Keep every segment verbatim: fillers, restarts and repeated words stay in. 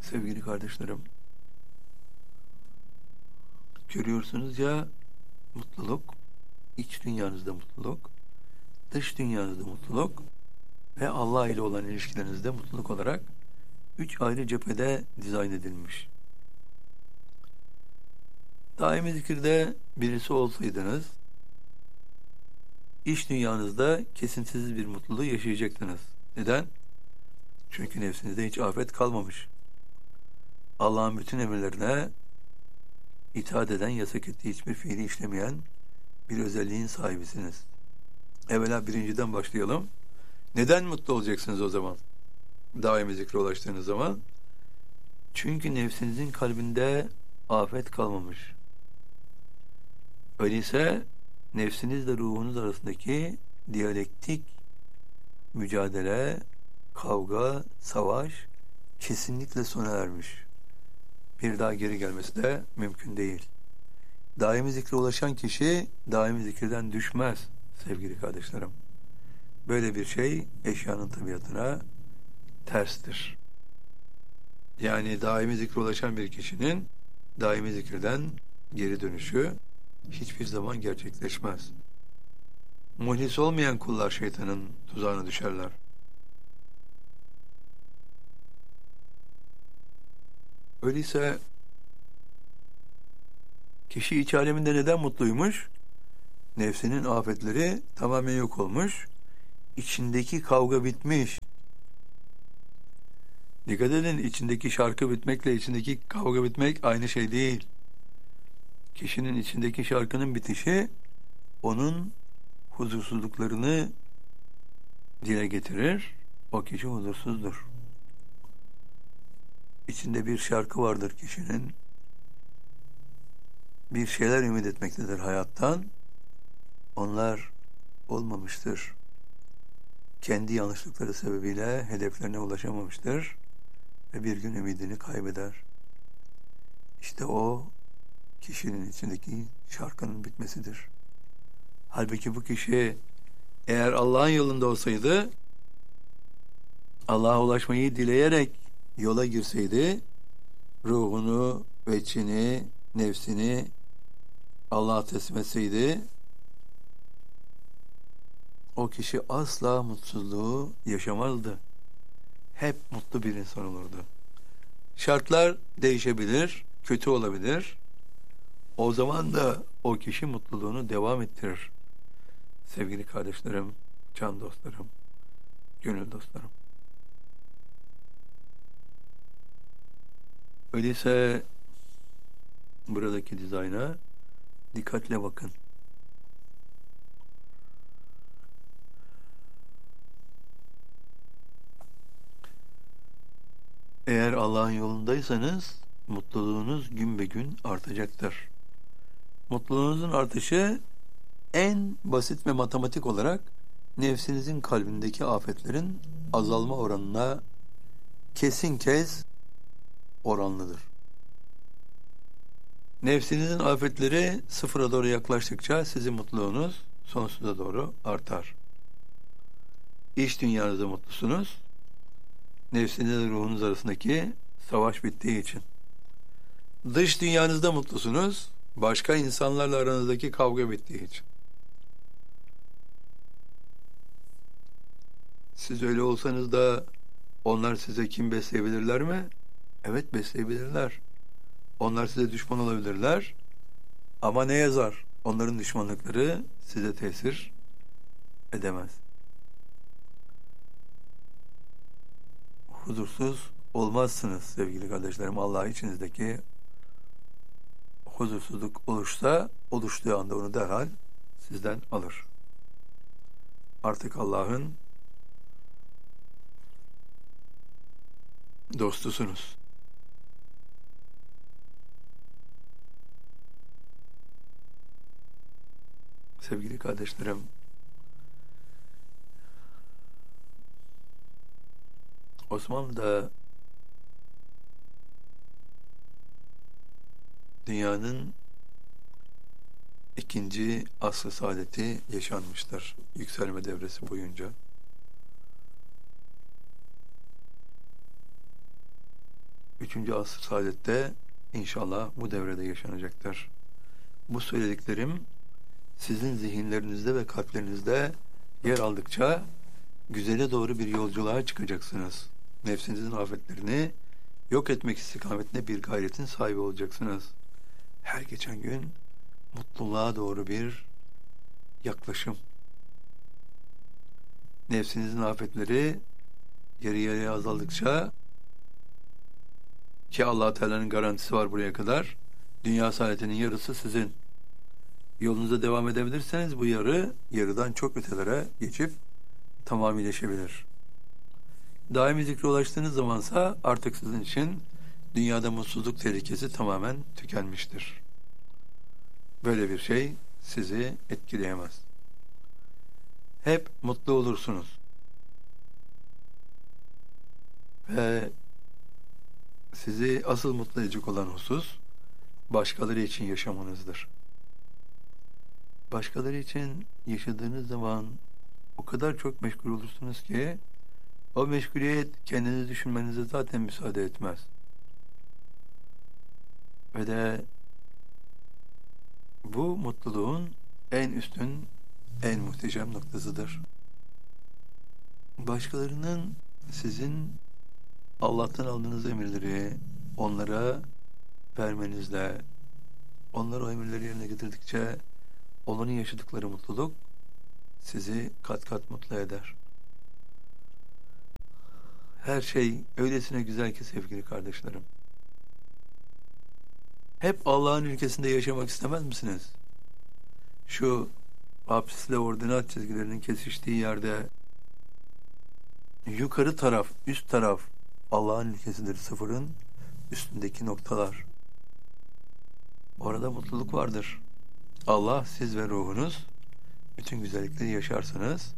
Sevgili kardeşlerim, görüyorsunuz ya, mutluluk, iç dünyanızda mutluluk, dış dünyanızda mutluluk ve Allah ile olan ilişkilerinizde mutluluk olarak üç ayrı cephede dizayn edilmiş. Daimi zikirde birisi olsaydınız, iç dünyanızda kesintisiz bir mutluluğu yaşayacaktınız. Neden? Çünkü nefsinizde hiç afet kalmamış. Allah'ın bütün emirlerine itaat eden, yasak ettiği hiçbir fiili işlemeyen bir özelliğin sahibisiniz. Evvela birinciden başlayalım. Neden mutlu olacaksınız o zaman? Daimi zikre ulaştığınız zaman. Çünkü nefsinizin kalbinde afet kalmamış. Öyleyse nefsinizle ruhunuz arasındaki diyalektik mücadele, kavga, savaş kesinlikle sona ermiş. Bir daha geri gelmesi de mümkün değil. Daimi zikre ulaşan kişi daimi zikirden düşmez sevgili kardeşlerim. Böyle bir şey eşyanın tabiatına terstir. Yani daimi zikre ulaşan bir kişinin daimi zikirden geri dönüşü hiçbir zaman gerçekleşmez. Muhlis olmayan kullar şeytanın tuzağına düşerler. Öyleyse kişi iç aleminde neden mutluymuş? Nefsinin afetleri tamamen yok olmuş. İçindeki kavga bitmiş. Dikkat edin, içindeki şarkı bitmekle içindeki kavga bitmek aynı şey değil. Kişinin içindeki şarkının bitişi onun huzursuzluklarını dile getirir. O kişi huzursuzdur. İçinde bir şarkı vardır kişinin. Bir şeyler ümit etmektedir hayattan. Onlar olmamıştır. Kendi yanlışlıkları sebebiyle hedeflerine ulaşamamıştır ve bir gün ümidini kaybeder. İşte o kişinin içindeki şarkının bitmesidir. Halbuki bu kişi eğer Allah'ın yolunda olsaydı, Allah'a ulaşmayı dileyerek yola girseydi, ruhunu, veçini, nefsini Allah'a teslim etseydi, o kişi asla mutsuzluğu yaşamazdı. Hep mutlu bir insan olurdu. Şartlar değişebilir, kötü olabilir. O zaman da o kişi mutluluğunu devam ettirir. Sevgili kardeşlerim, can dostlarım, gönül dostlarım. Öyleyse buradaki dizayna dikkatle bakın. Eğer Allah'ın yolundaysanız mutluluğunuz gün be gün artacaktır. Mutluluğunuzun artışı en basit ve matematik olarak nefsinizin kalbindeki afetlerin azalma oranına kesin kez oranlıdır. Nefsinizin afetleri sıfıra doğru yaklaştıkça sizin mutluluğunuz sonsuza doğru artar. İç dünyanızda mutlusunuz. Nefsinizle ruhunuz arasındaki savaş bittiği için. Dış dünyanızda mutlusunuz. Başka insanlarla aranızdaki kavga bittiği için. Siz öyle olsanız da onlar size kin besleyebilirler mi? Evet, besleyebilirler. Onlar size düşman olabilirler. Ama ne yazar? Onların düşmanlıkları size tesir edemez. Huzursuz olmazsınız sevgili kardeşlerim. Allah içinizdeki huzursuzluk oluşsa, oluştuğu anda onu derhal sizden alır. Artık Allah'ın dostusunuz. Sevgili kardeşlerim, Osmanlı'da dünyanın ikinci asr-ı saadeti yaşanmıştır yükselme devresi boyunca. üçüncü asr saadette inşallah bu devrede yaşanacaktır. Bu söylediklerim sizin zihinlerinizde ve kalplerinizde yer aldıkça güzele doğru bir yolculuğa çıkacaksınız. Nefsinizin afetlerini yok etmek istikametinde bir gayretin sahibi olacaksınız. Her geçen gün mutluluğa doğru bir yaklaşım. Nefsinizin afetleri yarı yarıya azaldıkça, ki Allah Teala'nın garantisi var buraya kadar, dünya saadetinin yarısı sizin. Yolunuza devam edebilirseniz bu yarı yarıdan çok ötelere geçip tamamileşebilir. Daimi zikre ulaştığınız zamansa artık sizin için dünyada mutsuzluk tehlikesi tamamen tükenmiştir. Böyle bir şey sizi etkileyemez. Hep mutlu olursunuz. Ve sizi asıl mutlu edecek olan husus başkaları için yaşamanızdır. Başkaları için yaşadığınız zaman o kadar çok meşgul olursunuz ki o meşguliyet kendinizi düşünmenize zaten müsaade etmez. Ve de bu mutluluğun en üstün, en muhteşem noktasıdır. Başkalarının sizin Allah'tan aldığınız emirleri onlara vermenizle, onlar o emirleri yerine getirdikçe onların yaşadıkları mutluluk sizi kat kat mutlu eder. Her şey öylesine güzel ki sevgili kardeşlerim. Hep Allah'ın ülkesinde yaşamak istemez misiniz? Şu apsisle ordinat çizgilerinin kesiştiği yerde yukarı taraf, üst taraf Allah'ın ülkesidir, sıfırın üstündeki noktalar. Orada mutluluk vardır. Allah, siz ve ruhunuz bütün güzellikleri yaşarsınız.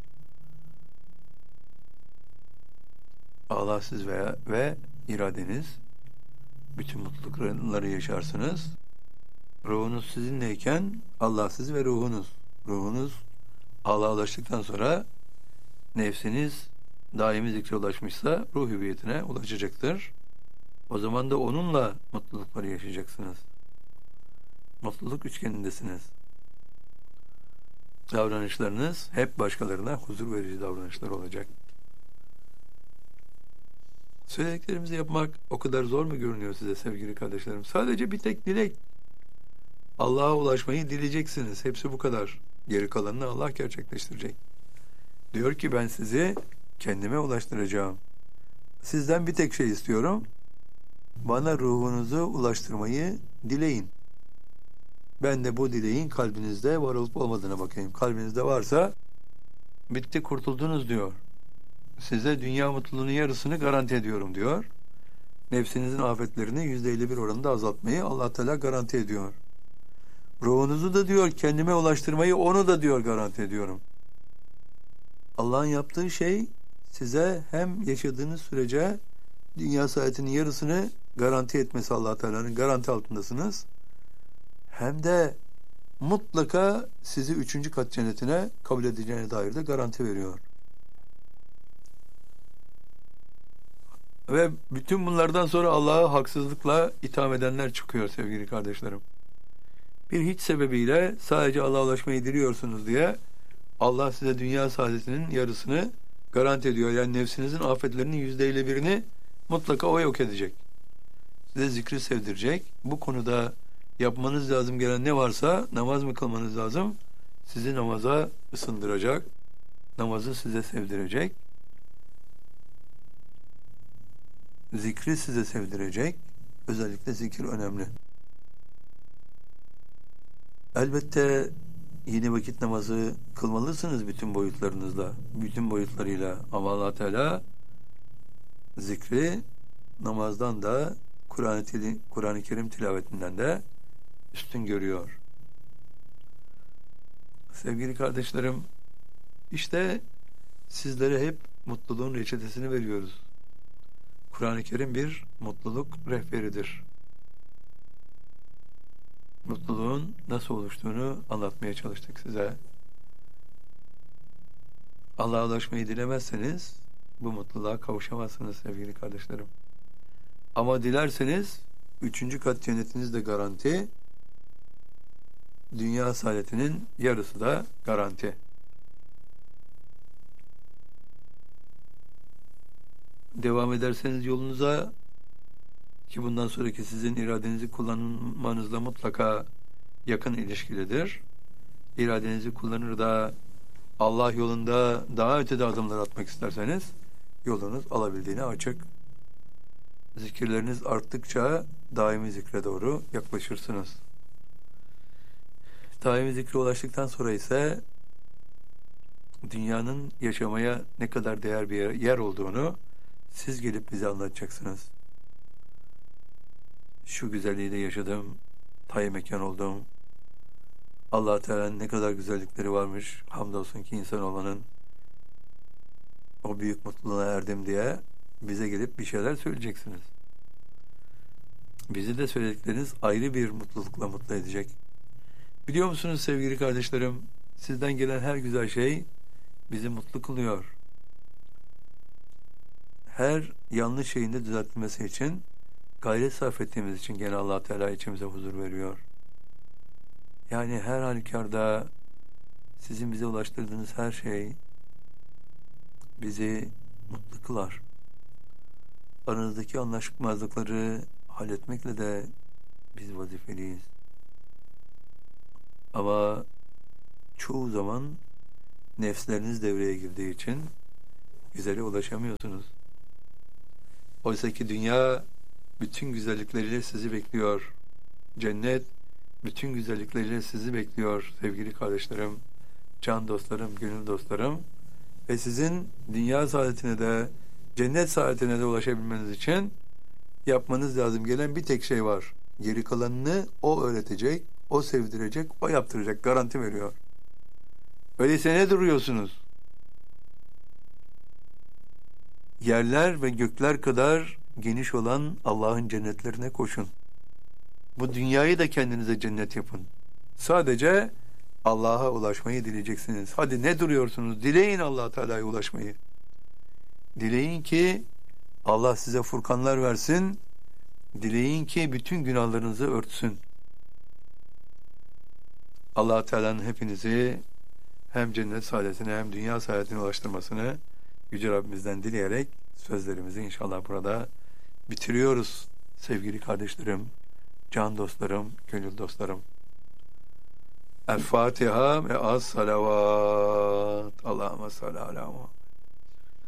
Allah, siz ve, ve iradeniz bütün mutlulukları yaşarsınız. Ruhunuz sizinleyken Allah, siz ve ruhunuz. Ruhunuz Allah'a ulaştıktan sonra nefsiniz daimi zikre ulaşmışsa ruh hüviyetine ulaşacaktır. O zaman da onunla mutlulukları yaşayacaksınız. Mutluluk üçgenindesiniz. Davranışlarınız hep başkalarına huzur verici davranışlar olacak. Söylediklerimizi yapmak o kadar zor mu görünüyor size sevgili kardeşlerim? Sadece bir tek dilek. Allah'a ulaşmayı dileyeceksiniz. Hepsi bu kadar. Geri kalanını Allah gerçekleştirecek. Diyor ki ben sizi kendime ulaştıracağım. Sizden bir tek şey istiyorum. Bana ruhunuzu ulaştırmayı dileyin. Ben de bu dileğin kalbinizde var olup olmadığına bakayım. Kalbinizde varsa bitti, kurtuldunuz diyor. Size dünya mutluluğunun yarısını garanti ediyorum diyor. Nefsinizin afetlerini yüzde elli bir oranında azaltmayı Allah Teala garanti ediyor. Ruhunuzu da diyor kendime ulaştırmayı, onu da diyor garanti ediyorum. Allah'ın yaptığı şey size hem yaşadığınız sürece dünya saadetinin yarısını garanti etmesi, Allah Teala'nın garanti altındasınız. Hem de mutlaka sizi üçüncü kat cennetine kabul edeceğine dair de garanti veriyor. Ve bütün bunlardan sonra Allah'ı haksızlıkla itham edenler çıkıyor sevgili kardeşlerim. Bir hiç sebebiyle sadece Allah'a ulaşmayı diliyorsunuz diye Allah size dünya saadetinin yarısını garanti ediyor. Yani nefsinizin afetlerinin yüzde elli birini mutlaka o yok edecek. Size zikri sevdirecek. Bu konuda yapmanız lazım gelen ne varsa, namaz mı kılmanız lazım? Sizi namaza ısındıracak. Namazı size sevdirecek. Zikri size sevdirecek. Özellikle zikir önemli. Elbette yeni vakit namazı kılmalısınız bütün boyutlarınızla, bütün boyutlarıyla. Ama Allah Teala zikri namazdan da Kur'an-ı Kur'an-ı Kerim tilavetinden de üstün görüyor. Sevgili kardeşlerim, işte sizlere hep mutluluğun reçetesini veriyoruz. Kur'an-ı Kerim bir mutluluk rehberidir. Mutluluğun nasıl oluştuğunu anlatmaya çalıştık size. Allah'a ulaşmayı dilemezseniz bu mutluluğa kavuşamazsınız sevgili kardeşlerim. Ama dilerseniz üçüncü kat cennetiniz de garanti. Dünya saadetinin yarısı da garanti. Devam ederseniz yolunuza, ki bundan sonraki sizin iradenizi kullanmanızla mutlaka yakın ilişkilidir. İradenizi kullanır da Allah yolunda daha ötede adımlar atmak isterseniz yolunuz alabildiğine açık. Zikirleriniz arttıkça daimi zikre doğru yaklaşırsınız. Daimi zikre ulaştıktan sonra ise dünyanın yaşamaya ne kadar değer bir yer olduğunu siz gelip bize anlatacaksınız. Şu güzelliği de yaşadım, tay mekan oldum. Allah Teala'nın ne kadar güzellikleri varmış. Hamdolsun ki insanoğlunun o büyük mutluluğa erdim diye bize gelip bir şeyler söyleyeceksiniz. Bizi de söyledikleriniz ayrı bir mutlulukla mutlu edecek. Biliyor musunuz sevgili kardeşlerim, sizden gelen her güzel şey bizi mutlu kılıyor. Her yanlış şeyin de düzeltilmesi için gayret sarf ettiğimiz için gene Allah Teala içimize huzur veriyor. Yani her halükarda sizin bize ulaştırdığınız her şey bizi mutlu kılar. Aranızdaki anlaşmazlıkları halletmekle de biz vazifeliyiz. Ama çoğu zaman nefsleriniz devreye girdiği için güzele ulaşamıyorsunuz. Oysa ki dünya bütün güzellikleriyle sizi bekliyor. Cennet bütün güzellikleriyle sizi bekliyor sevgili kardeşlerim, can dostlarım, gönül dostlarım. Ve sizin dünya saadetine de, cennet saadetine de ulaşabilmeniz için yapmanız lazım gelen bir tek şey var. Geri kalanını o öğretecek, o sevdirecek, o yaptıracak. Garanti veriyor. Öyleyse ne duruyorsunuz? Yerler ve gökler kadar geniş olan Allah'ın cennetlerine koşun. Bu dünyayı da kendinize cennet yapın. Sadece Allah'a ulaşmayı dileyeceksiniz. Hadi ne duruyorsunuz? Dileyin Allah Teala'ya ulaşmayı. Dileyin ki Allah size furkanlar versin. Dileyin ki bütün günahlarınızı örtsün. Allah Teala'nın hepinizi hem cennet saadetine hem dünya saadetine ulaştırmasını Yüce Rabbimizden dileyerek sözlerimizi inşallah burada bitiriyoruz sevgili kardeşlerim, can dostlarım, gönül dostlarım. El Fatiha ve az salavat. Allahümme salli ala Muhammed.